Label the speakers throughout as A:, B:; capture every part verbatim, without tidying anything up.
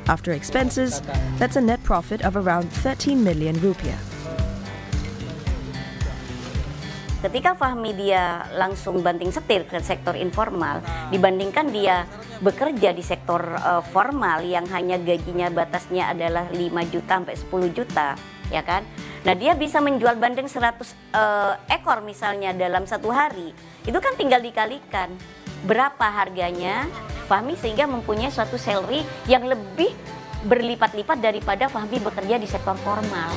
A: After expenses, that's a net profit of around thirteen million rupiah.
B: Ketika Fahmi dia langsung banting setir ke sektor informal, dibandingkan dia bekerja di sektor uh, formal yang hanya gajinya batasnya adalah lima juta sampai sepuluh juta, ya kan? Nah, dia bisa menjual bandeng seratus uh, ekor misalnya dalam satu hari. Itu kan tinggal dikalikan berapa harganya Fahmi sehingga mempunyai suatu salary yang lebih berlipat-lipat daripada Fahmi bekerja di sektor formal.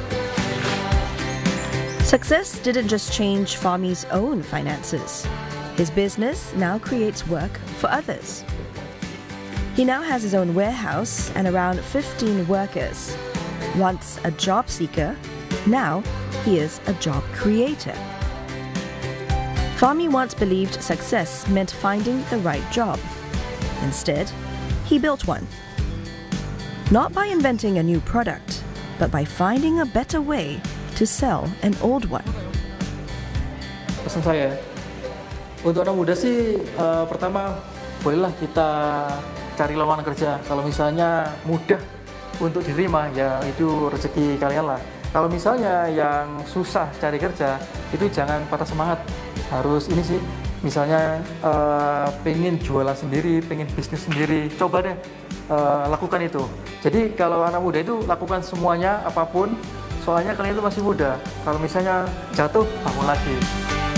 A: Success didn't just change Fahmi's own finances. His business now creates work for others. He now has his own warehouse and around fifteen workers. Once a job seeker, now he is a job creator. Fahmi once believed success meant finding the right job. Instead, he built one. Not by inventing a new product, but by finding a better way to sell an old one.
C: Pesan saya untuk anak muda sih, uh, pertama bolehlah kita cari lowongan kerja. Kalau misalnya mudah untuk diterima, ya itu rezeki kalian lah. Kalau misalnya yang susah cari kerja, itu jangan patah semangat. Harus ini sih, misalnya uh, pengen jualan sendiri, pengen bisnis sendiri, coba deh uh, lakukan itu. Jadi kalau anak muda itu lakukan semuanya apapun. Soalnya kalian itu masih muda. Kalau misalnya jatuh, bangun lagi.